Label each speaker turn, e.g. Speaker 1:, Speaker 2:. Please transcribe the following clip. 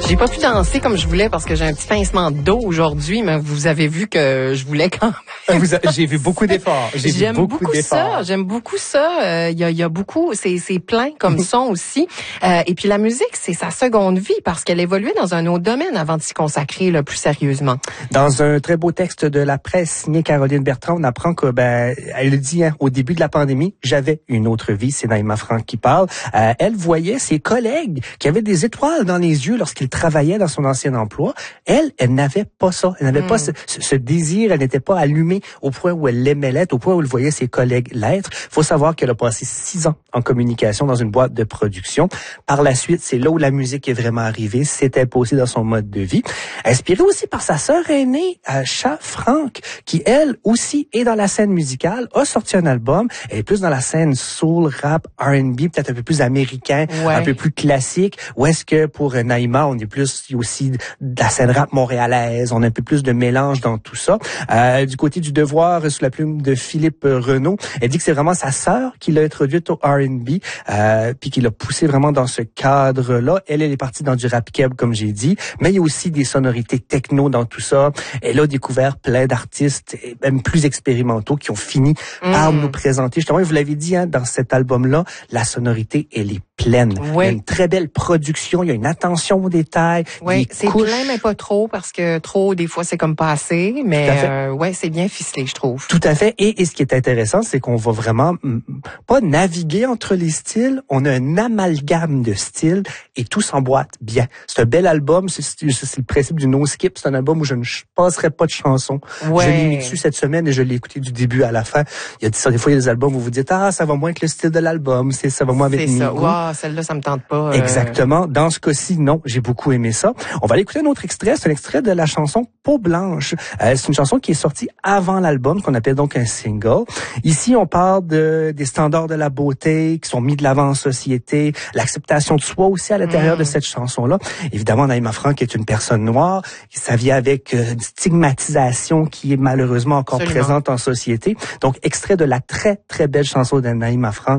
Speaker 1: J'ai pas pu danser comme je voulais parce que j'ai un petit pincement de dos aujourd'hui, mais vous avez vu que je voulais quand même.
Speaker 2: J'ai vu beaucoup d'efforts.
Speaker 1: J'aime beaucoup ça. J'aime beaucoup ça. Il y a beaucoup, c'est plein comme son aussi. Et puis la musique, c'est sa seconde vie parce qu'elle évoluait dans un autre domaine avant de s'y consacrer là, plus sérieusement.
Speaker 2: Dans un très beau texte de la presse signé Caroline Bertrand, on apprend que elle le dit au début de la pandémie, j'avais une autre vie. C'est Naïma Franck qui parle. Elle voyait ses collègues qui avaient des étoiles dans les yeux lorsqu'ils travaillaient dans son ancien emploi. Elle n'avait pas ça. Elle n'avait pas ce désir. Elle n'était pas allumée au point où elle l'aimait l'être, au point où elle voyait ses collègues l'être. Faut savoir qu'elle a passé 6 ans en communication dans une boîte de production. Par la suite, c'est là où la musique est vraiment arrivée. C'est imposé dans son mode de vie. Inspirée aussi par sa sœur aînée, Cha Franck, qui elle aussi est dans la scène musicale, a sorti un album. Elle est plus dans la scène soul, rap, R&B, peut-être un peu plus américain, un peu plus classique. Ou est-ce que pour Naïma, on est plus aussi de la scène rap montréalaise, on a un peu plus de mélange dans tout ça. Du côté du Devoir, sous la plume de Philippe Renaud, elle dit que c'est vraiment sa sœur qui l'a introduite au R&B, puis qui l'a poussée vraiment dans ce cadre-là. Elle est partie dans du rap keb, comme j'ai dit, mais il y a aussi des sonorités techno dans tout ça. Elle a découvert plein d'artistes, même plus expérimentaux, qui ont fini par nous présenter. Justement, vous l'avez dit, dans cet album-là, la sonorité, elle est pleine. Il y a une très belle production, il y a une attention aux détails.
Speaker 1: Oui, c'est plein, mais pas trop, parce que trop, des fois, c'est comme pas assez, mais c'est bien ficelé, je trouve.
Speaker 2: Tout à fait. Et ce qui est intéressant, c'est qu'on va vraiment pas naviguer entre les styles, on a un amalgame de styles et tout s'emboîte bien. C'est un bel album, c'est le principe du no-skip, c'est un album où je ne passerai pas de chansons. Je l'ai mis dessus cette semaine et je l'ai écouté du début à la fin. Il y a des fois, il y a des albums où vous dites, ça va moins que le style de l'album, ça va moins avec mes goûts.
Speaker 1: Celle-là, ça me tente pas.
Speaker 2: Exactement. Dans ce cas-ci, non, j'ai beaucoup aimé ça. On va aller écouter un autre extrait. C'est un extrait de la chanson Peau blanche. C'est une chanson qui est sortie avant l'album, qu'on appelle donc un single. Ici, on parle des standards de la beauté qui sont mis de l'avant en société, l'acceptation de soi aussi à l'intérieur de cette chanson-là. Évidemment, Naïma Franck est une personne noire. Ça vient avec une stigmatisation qui est malheureusement encore présente en société. Donc, extrait de la très, très belle chanson de Naïma Franck.